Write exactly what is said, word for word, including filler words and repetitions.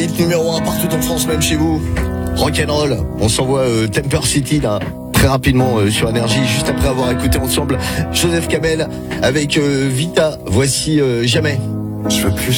hit numéro un partout en France, même chez vous. Rock'n'roll, on s'envoie euh, Temper City là, très rapidement euh, sur Énergie, juste après avoir écouté ensemble Joseph Kamel avec euh, Vita. Voici euh, Jamais. Je veux plus